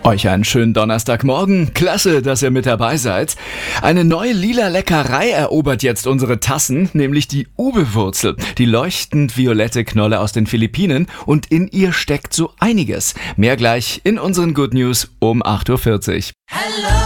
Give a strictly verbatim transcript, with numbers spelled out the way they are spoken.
Euch einen schönen Donnerstagmorgen. Klasse, dass ihr mit dabei seid. Eine neue lila Leckerei erobert jetzt unsere Tassen, nämlich die Ube-Wurzel. Die leuchtend violette Knolle aus den Philippinen und in ihr steckt so einiges. Mehr gleich in unseren Good News um acht Uhr vierzig. Hello.